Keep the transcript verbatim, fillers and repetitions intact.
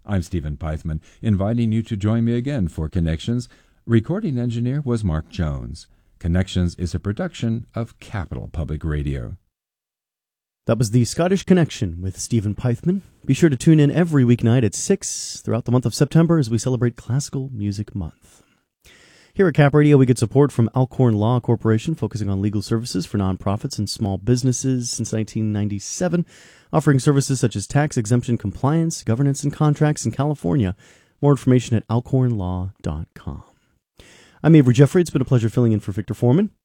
I'm Stephen Pythman, inviting you to join me again for Connections. Recording engineer was Mark Jones. Connections is a production of Capital Public Radio. That was the Scottish Connection with Stephen Pythman. Be sure to tune in every weeknight at six throughout the month of September as we celebrate Classical Music Month. Here at Cap Radio, we get support from Alcorn Law Corporation, focusing on legal services for nonprofits and small businesses since nineteen ninety-seven, offering services such as tax exemption compliance, governance, and contracts in California. More information at alcorn law dot com. I'm Avery Jeffrey. It's been a pleasure filling in for Victor Foreman.